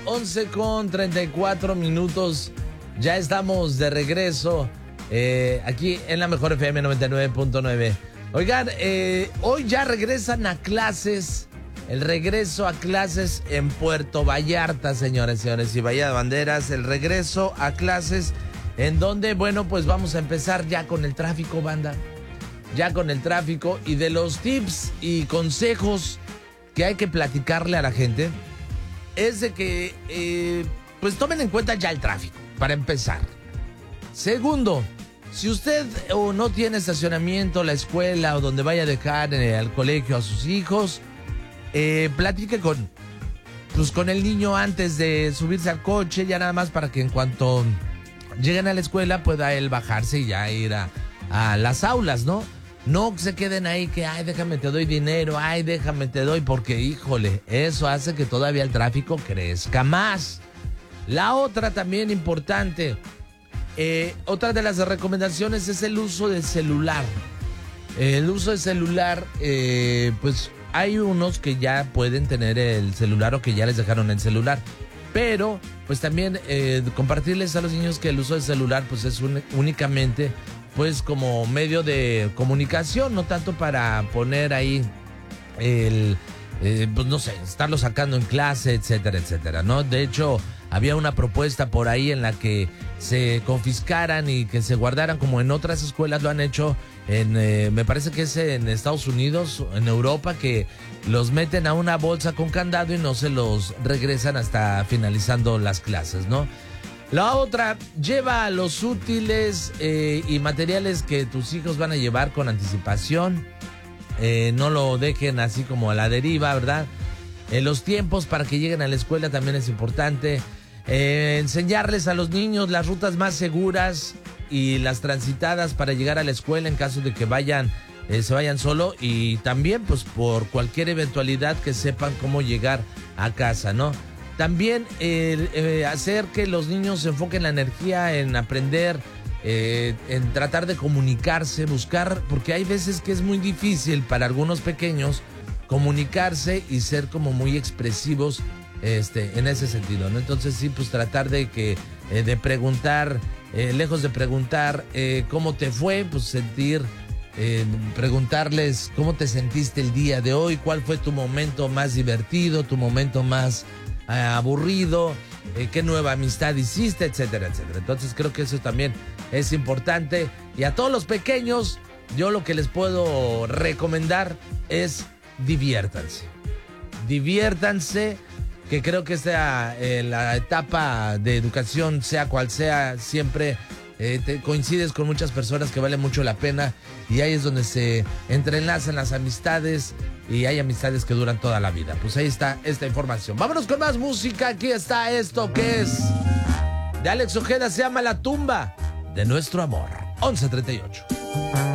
11:34. Ya estamos de regreso aquí en la Mejor FM 99.9. Oigan, hoy ya regresan a clases. El regreso a clases en Puerto Vallarta, señores y señores, y Bahía de Banderas. El regreso a clases en donde, bueno, pues vamos a empezar ya con el tráfico, banda. Ya con el tráfico y de los tips y consejos que hay que platicarle a la gente es de que, pues tomen en cuenta ya el tráfico, para empezar. Segundo, si usted o no tiene estacionamiento, la escuela o donde vaya a dejar al colegio a sus hijos, platique con el niño antes de subirse al coche, ya nada más para que en cuanto lleguen a la escuela pueda él bajarse y ya ir a las aulas, ¿no? No se queden ahí que, ay, déjame te doy dinero, ay, déjame te doy, porque, híjole, eso hace que todavía el tráfico crezca más. La otra también importante, otra de las recomendaciones es el uso del celular. El uso del celular, pues hay unos que ya pueden tener el celular o que ya les dejaron el celular. Pero, pues también compartirles a los niños que el uso del celular pues es únicamente pues como medio de comunicación, no tanto para poner ahí pues no sé, estarlo sacando en clase, etcétera, etcétera, ¿no? De hecho, había una propuesta por ahí en la que se confiscaran y que se guardaran, como en otras escuelas lo han hecho, me parece que es en Estados Unidos, en Europa, que los meten a una bolsa con candado y no se los regresan hasta finalizando las clases, ¿no? La otra, lleva los útiles y materiales que tus hijos van a llevar con anticipación. No lo dejen así como a la deriva, ¿verdad? Los tiempos para que lleguen a la escuela también es importante. Enseñarles a los niños las rutas más seguras y las transitadas para llegar a la escuela en caso de que se vayan solo, y también pues por cualquier eventualidad que sepan cómo llegar a casa, ¿no? También hacer que los niños se enfoquen la energía en aprender, en tratar de comunicarse, buscar, porque hay veces que es muy difícil para algunos pequeños comunicarse y ser como muy expresivos en ese sentido, ¿no? Entonces sí, pues tratar de preguntar, lejos de preguntar cómo te fue, pues preguntarles cómo te sentiste el día de hoy, cuál fue tu momento más divertido, tu momento más aburrido, qué nueva amistad hiciste, etcétera, etcétera. Entonces creo que eso también es importante. Y a todos los pequeños, yo lo que les puedo recomendar es diviértanse. Diviértanse, que creo que la etapa de educación, sea cual sea, siempre te coincides con muchas personas que vale mucho la pena, y ahí es donde se entrelazan las amistades y hay amistades que duran toda la vida. Pues ahí está esta información. Vámonos con más música. Aquí está esto que es de Alex Ojeda, se llama La tumba de nuestro amor. 11:38.